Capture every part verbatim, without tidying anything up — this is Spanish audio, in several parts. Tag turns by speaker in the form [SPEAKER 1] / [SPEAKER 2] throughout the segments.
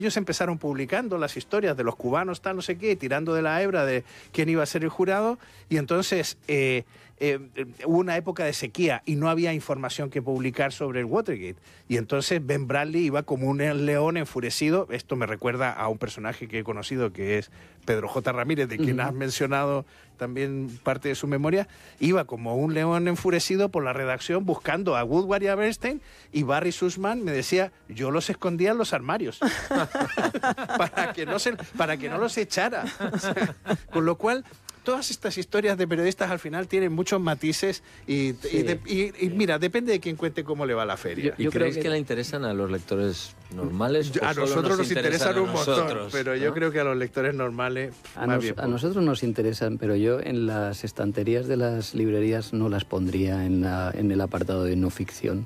[SPEAKER 1] Ellos empezaron publicando las historias de los cubanos, tal, no sé qué, tirando de la hebra de quién iba a ser el jurado, y entonces eh, eh, hubo una época de sequía y no había información que publicar sobre el Watergate. Y entonces Ben Bradley iba como un león enfurecido. Esto me recuerda a un personaje que he conocido que es Pedro J. Ramírez, de quien uh-huh. has mencionado también parte de su memoria. Iba como un león enfurecido por la redacción buscando a Woodward y a Bernstein, y Barry Sussman me decía, yo los escondía en los armarios para que no se, para que no los echara. O sea, con lo cual, todas estas historias de periodistas al final tienen muchos matices y, sí, y, de, y, y mira, depende de quién cuente cómo le va la feria.
[SPEAKER 2] ¿Y creéis que... que le interesan a los lectores normales?
[SPEAKER 1] Yo, a nosotros nos, nos interesan, interesan un montón, pero ¿no? Yo creo que a los lectores normales
[SPEAKER 3] a, nos, bien, a nosotros nos interesan, pero yo en las estanterías de las librerías no las pondría en, la, en el apartado de no ficción.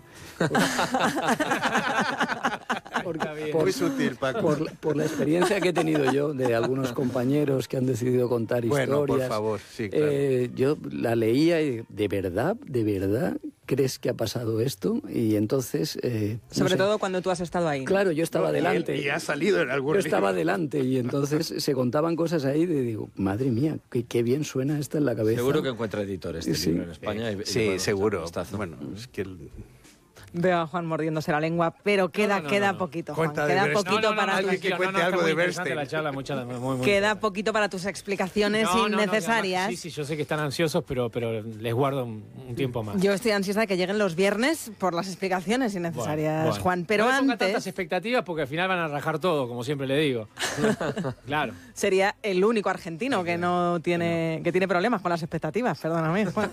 [SPEAKER 3] Por, por,
[SPEAKER 1] Muy sutil, Paco.
[SPEAKER 3] Por, por la experiencia que he tenido yo de algunos compañeros que han decidido contar
[SPEAKER 1] bueno,
[SPEAKER 3] historias.
[SPEAKER 1] Por favor, sí, claro.
[SPEAKER 3] eh, yo la leía y ¿de verdad, de verdad crees que ha pasado esto? Y entonces... Eh, no
[SPEAKER 4] Sobre
[SPEAKER 3] sé.
[SPEAKER 4] todo cuando tú has estado ahí.
[SPEAKER 3] Claro, yo estaba
[SPEAKER 1] no,
[SPEAKER 3] delante.
[SPEAKER 1] Y, y ha salido en algún
[SPEAKER 3] Yo libro. Estaba delante y entonces se contaban cosas ahí de digo, madre mía, qué, qué bien suena esto en la cabeza.
[SPEAKER 2] Seguro que encuentra editores este
[SPEAKER 3] sí.
[SPEAKER 2] libro en España.
[SPEAKER 1] Eh,
[SPEAKER 2] y,
[SPEAKER 1] sí,
[SPEAKER 2] y bueno,
[SPEAKER 1] seguro. Bueno, es que... El...
[SPEAKER 4] Veo a Juan mordiéndose la lengua, pero queda, no, no, queda no, no. poquito, Juan.
[SPEAKER 1] Cuenta
[SPEAKER 4] queda
[SPEAKER 1] de
[SPEAKER 4] poquito
[SPEAKER 1] no, no,
[SPEAKER 4] para...
[SPEAKER 1] Alguien que cuente algo de Bernstein.
[SPEAKER 5] La charla, mucha, muy, muy
[SPEAKER 4] queda
[SPEAKER 5] bien.
[SPEAKER 4] poquito para tus explicaciones
[SPEAKER 5] no,
[SPEAKER 4] innecesarias.
[SPEAKER 5] No, no, sí, sí, yo sé que están ansiosos, pero, pero les guardo un, un tiempo más.
[SPEAKER 4] Yo estoy ansiosa de que lleguen los viernes por las explicaciones innecesarias, bueno, bueno. Juan. Pero
[SPEAKER 5] no
[SPEAKER 4] antes...
[SPEAKER 5] No tantas expectativas porque al final van a rajar todo, como siempre le digo. Claro.
[SPEAKER 4] Sería el único argentino que no tiene, que tiene problemas con las expectativas, perdóname, Juan.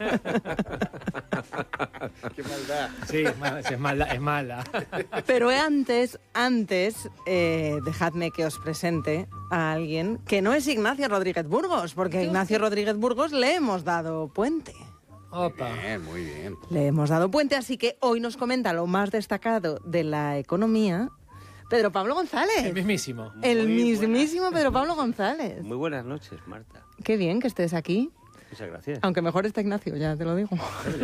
[SPEAKER 1] Qué maldad.
[SPEAKER 5] Sí, es mala, es mala.
[SPEAKER 4] Pero antes, antes, eh, dejadme que os presente a alguien que no es Ignacio Rodríguez Burgos, porque a Ignacio Rodríguez Burgos le hemos dado puente.
[SPEAKER 5] Opa.
[SPEAKER 1] Muy bien, muy bien.
[SPEAKER 4] Le hemos dado puente, así que hoy nos comenta lo más destacado de la economía Pedro Pablo González.
[SPEAKER 5] El mismísimo.
[SPEAKER 4] El
[SPEAKER 6] Muy
[SPEAKER 4] mismísimo
[SPEAKER 6] buenas.
[SPEAKER 4] Pedro Pablo González.
[SPEAKER 6] Muy buenas noches, Marta.
[SPEAKER 4] Qué bien que estés aquí.
[SPEAKER 6] Muchas gracias.
[SPEAKER 4] Aunque mejor está Ignacio, ya te lo digo.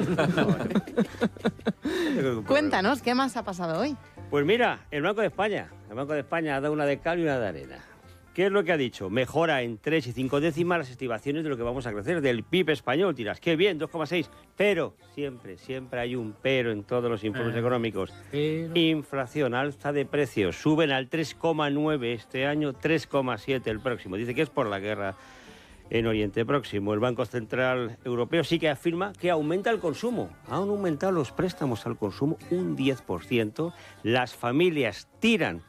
[SPEAKER 4] Cuéntanos, ¿qué más ha pasado hoy?
[SPEAKER 6] Pues mira, el Banco de España. El Banco de España ha dado una de cal y una de arena. ¿Qué es lo que ha dicho? Mejora en tres y cinco décimas las estimaciones de lo que vamos a crecer del P I B español. Dirás, qué bien, dos coma seis. Pero, siempre, siempre hay un pero en todos los informes
[SPEAKER 5] ah,
[SPEAKER 6] económicos.
[SPEAKER 5] Pero...
[SPEAKER 6] Inflación, alza de precios. Suben al tres coma nueve este año, tres coma siete el próximo. Dice que es por la guerra en Oriente Próximo. El Banco Central Europeo sí que afirma que aumenta el consumo. Han aumentado los préstamos al consumo un diez por ciento. Las familias tiran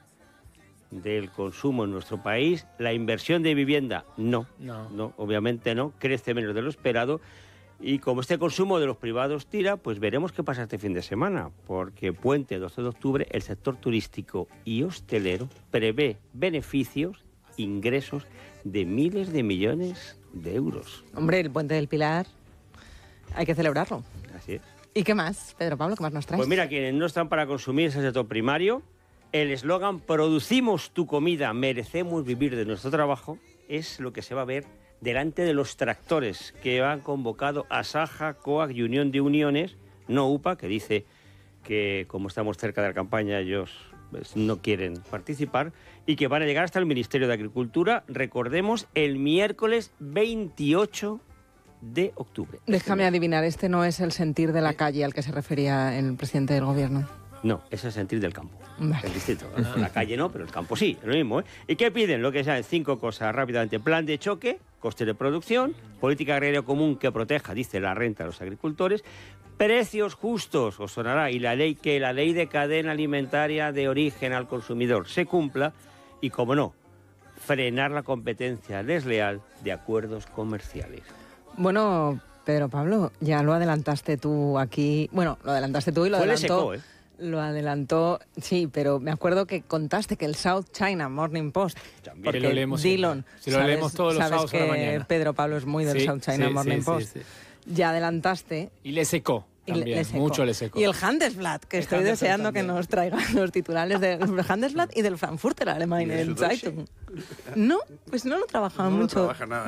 [SPEAKER 6] del consumo en nuestro país. La inversión de vivienda, no,
[SPEAKER 5] no,
[SPEAKER 6] no, obviamente no, crece menos de lo esperado. Y como este consumo de los privados tira, pues veremos qué pasa este fin de semana, porque puente doce de octubre, el sector turístico y hostelero prevé beneficios, ingresos de miles de millones de euros.
[SPEAKER 4] Hombre, el Puente del Pilar, hay que celebrarlo.
[SPEAKER 6] Así es.
[SPEAKER 4] ¿Y qué más, Pedro Pablo, qué más nos traes?
[SPEAKER 6] Pues mira, quienes no están para consumir es el sector primario. El eslogan "producimos tu comida, merecemos vivir de nuestro trabajo" es lo que se va a ver delante de los tractores que han convocado a Saja, COAG y Unión de Uniones, no U P A, que dice que como estamos cerca de la campaña ellos pues, no quieren participar, y que van a llegar hasta el Ministerio de Agricultura, recordemos, el miércoles veintiocho de octubre.
[SPEAKER 4] Déjame adivinar, este no es el sentir de la calle al que se refería el presidente del gobierno.
[SPEAKER 6] No, es el sentir del campo.
[SPEAKER 4] Vale.
[SPEAKER 6] Es distinto. La calle no, pero el campo sí, es lo mismo, ¿eh? ¿Y qué piden? Lo que sean cinco cosas rápidamente. Plan de choque, coste de producción, política agraria común que proteja, dice, la renta a los agricultores, precios justos, os sonará, y la ley que la ley de cadena alimentaria de origen al consumidor se cumpla, y como no, frenar la competencia desleal de acuerdos comerciales.
[SPEAKER 4] Bueno, Pedro Pablo, ya lo adelantaste tú aquí. Bueno, lo adelantaste tú y lo
[SPEAKER 6] Fue
[SPEAKER 4] adelantó.
[SPEAKER 6] el S E C O, ¿eh?
[SPEAKER 4] Lo adelantó, sí, pero me acuerdo que contaste que el South China Morning Post,
[SPEAKER 6] También.
[SPEAKER 4] porque
[SPEAKER 5] Que lo leemos
[SPEAKER 4] Dillon,
[SPEAKER 5] si lo
[SPEAKER 4] sabes,
[SPEAKER 5] leemos todos los
[SPEAKER 4] sabes
[SPEAKER 5] sábados
[SPEAKER 4] que
[SPEAKER 5] a la mañana.
[SPEAKER 4] Pedro Pablo es muy del
[SPEAKER 5] Sí,
[SPEAKER 4] South China
[SPEAKER 5] sí,
[SPEAKER 4] Morning
[SPEAKER 5] sí,
[SPEAKER 4] Post.
[SPEAKER 5] sí, sí.
[SPEAKER 4] Ya adelantaste.
[SPEAKER 5] Y le secó
[SPEAKER 4] Y
[SPEAKER 5] también,
[SPEAKER 4] le secó.
[SPEAKER 5] mucho le secó.
[SPEAKER 4] Y el Handelsblatt, que
[SPEAKER 5] El
[SPEAKER 4] estoy
[SPEAKER 5] Handelsblatt
[SPEAKER 4] deseando
[SPEAKER 5] también.
[SPEAKER 4] que nos traigan los titulares del Handelsblatt y del Frankfurter Allgemeine Zeitung. No, pues no lo trabajaba
[SPEAKER 1] No, no
[SPEAKER 4] mucho.
[SPEAKER 1] trabaja nada.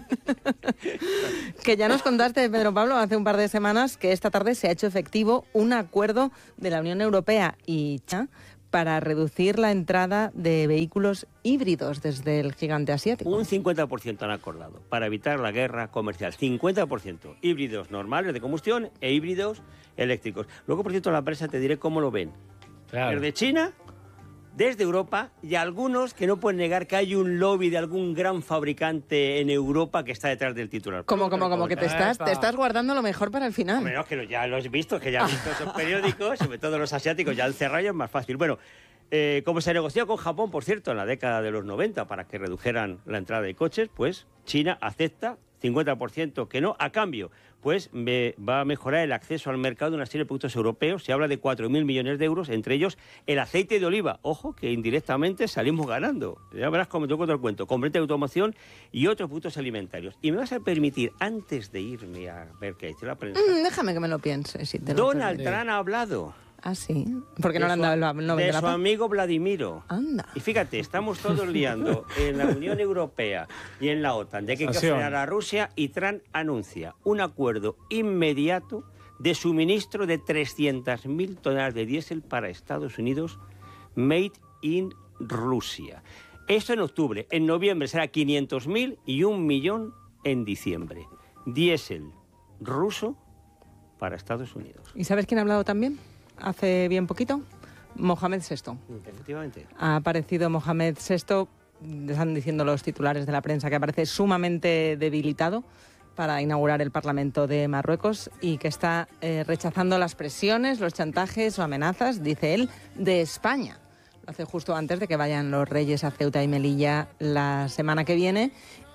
[SPEAKER 4] Que ya nos contaste, Pedro Pablo, hace un par de semanas que esta tarde se ha hecho efectivo un acuerdo de la Unión Europea y China para reducir la entrada de vehículos híbridos desde el gigante asiático.
[SPEAKER 6] Un cincuenta por ciento han acordado para evitar la guerra comercial. cincuenta por ciento. Híbridos normales de combustión e híbridos eléctricos. Luego, por cierto, la prensa te diré cómo lo ven.
[SPEAKER 5] Claro.
[SPEAKER 6] Desde China, desde Europa y algunos que no pueden negar que hay un lobby de algún gran fabricante en Europa que está detrás del titular.
[SPEAKER 4] Como, como, como que te estás, te estás guardando lo mejor para el final.
[SPEAKER 6] Bueno, que ya lo has visto, que ya has visto esos periódicos, sobre todo los asiáticos, ya el cerrallo es más fácil. Bueno, eh, como se negoció con Japón, por cierto, en la década de los noventa para que redujeran la entrada de coches, pues China acepta cincuenta por ciento que no, a cambio, pues me, va a mejorar el acceso al mercado de una serie de productos europeos. Se habla de cuatro mil millones de euros, entre ellos el aceite de oliva. Ojo, que indirectamente salimos ganando. Ya verás cómo te cuento el cuento. Componente de automoción y otros productos alimentarios. Y me vas a permitir, antes de irme a ver qué dice la prensa...
[SPEAKER 4] Mm, déjame que me lo piense. Si te lo
[SPEAKER 6] Donald
[SPEAKER 4] permite.
[SPEAKER 6] Trump ha hablado.
[SPEAKER 4] Ah, sí. ¿Por qué no le han
[SPEAKER 6] su-
[SPEAKER 4] dado el Nobel
[SPEAKER 6] de
[SPEAKER 4] de la
[SPEAKER 6] su
[SPEAKER 4] Paz?
[SPEAKER 6] amigo Vladimiro.
[SPEAKER 4] Anda.
[SPEAKER 6] Y fíjate, estamos todos liando en la Unión Europea y en la OTAN de que hay que
[SPEAKER 5] Acción.
[SPEAKER 6] frenar a Rusia, y Trump anuncia un acuerdo inmediato de suministro de trescientas mil toneladas de diésel para Estados Unidos, made in Rusia. Esto en octubre. En noviembre será quinientos mil y un millón en diciembre. Diésel ruso para Estados Unidos.
[SPEAKER 4] ¿Y sabes quién ha hablado también? Hace bien poquito. Mohamed sexto.
[SPEAKER 6] Efectivamente.
[SPEAKER 4] Ha aparecido Mohamed sexto, están diciendo los titulares de la prensa, que aparece sumamente debilitado para inaugurar el Parlamento de Marruecos y que está eh, rechazando las presiones, los chantajes o amenazas, dice él, de España. Lo hace justo antes de que vayan los reyes a Ceuta y Melilla la semana que viene,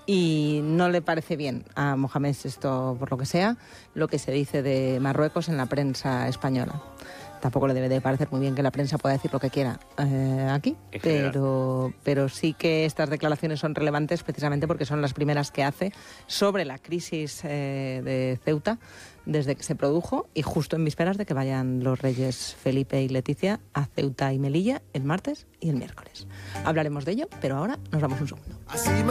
[SPEAKER 4] y no le parece bien a Mohamed sexto, por lo que sea, lo que se dice de Marruecos en la prensa española. Tampoco le debe de parecer muy bien que la prensa pueda decir lo que quiera eh, aquí,
[SPEAKER 6] En general.
[SPEAKER 4] pero, pero sí que estas declaraciones son relevantes precisamente porque son las primeras que hace sobre la crisis eh, de Ceuta desde que se produjo, y justo en vísperas de que vayan los reyes Felipe y Leticia a Ceuta y Melilla el martes y el miércoles. Hablaremos de ello, pero ahora nos vamos un segundo.